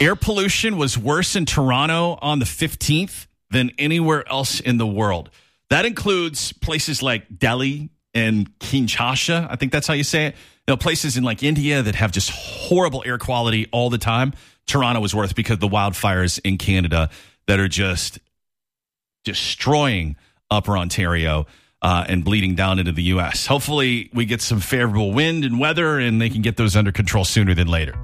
Air pollution was worse in Toronto on the 15th than anywhere else in the world. That includes places like Delhi and Kinshasa. I think that's how you say it. Places in like India that have just horrible air quality all the time. Toronto was worse because of the wildfires in Canada that are just destroying Upper Ontario and bleeding down into the U.S. Hopefully we get some favorable wind and weather and they can get those under control sooner than later.